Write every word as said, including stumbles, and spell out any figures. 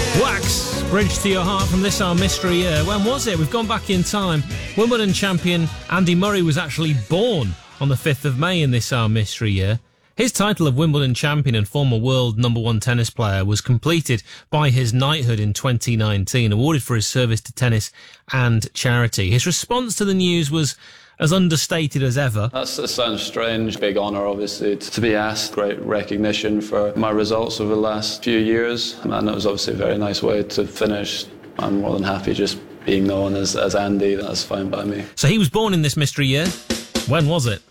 Wax, Bridge to Your Heart from this our mystery year. When was it? We've gone back in time. Wimbledon champion Andy Murray was actually born on the fifth of May in this our mystery year. His title of Wimbledon champion and former world number one tennis player was completed by his knighthood in twenty nineteen, awarded for his service to tennis and charity. His response to the news was as understated as ever. That's, that sounds strange. Big honour, obviously, to be asked. Great recognition for my results over the last few years. And it was obviously a very nice way to finish. I'm more than happy just being known as, as Andy. That's fine by me. So he was born in this mystery year. When was it?